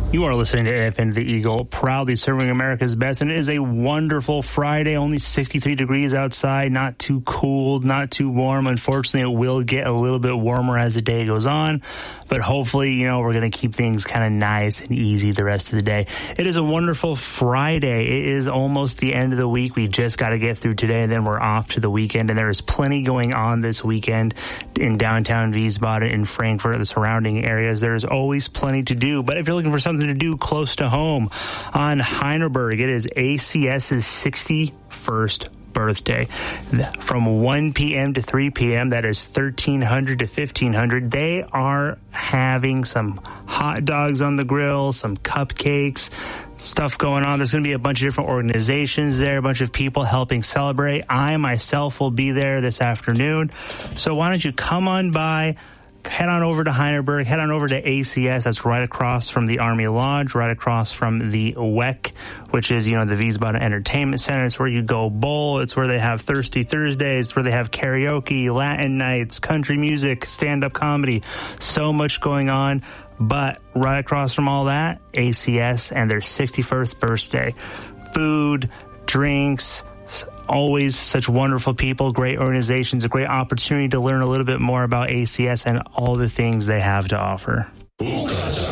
You are listening to AFN The Eagle, proudly serving America's best, and it is a wonderful Friday, only 63 degrees outside, not too cold, not too warm. Unfortunately, it will get a little bit warmer as the day goes on, but hopefully, we're going to keep things kind of nice and easy the rest of the day. It is a wonderful Friday. It is almost the end of the week. We just got to get through today, and then we're off to the weekend, and there is plenty going on this weekend in downtown Wiesbaden, in Frankfurt, the surrounding areas. There is always plenty to do, but if you're looking for something to do close to home on Heinerberg, it is ACS's 61st birthday. From 1 p.m. to 3 p.m., that is 1300 to 1500, they are having some hot dogs on the grill, some cupcakes, stuff going on. There's going to be a bunch of different organizations there, a bunch of people helping celebrate. I myself will be there this afternoon. So why don't you come on by, head on over to Heinerberg, head on over to ACS. That's right across from the Army Lodge, right across from the WEC, which is, the Wiesbaden Entertainment Center. It's where you go bowl. It's where they have Thirsty Thursdays, where they have karaoke, Latin nights, country music, stand-up comedy. So much going on. But right across from all that, ACS and their 61st birthday. Food, drinks, always such wonderful people, great organizations, a great opportunity to learn a little bit more about ACS and all the things they have to offer.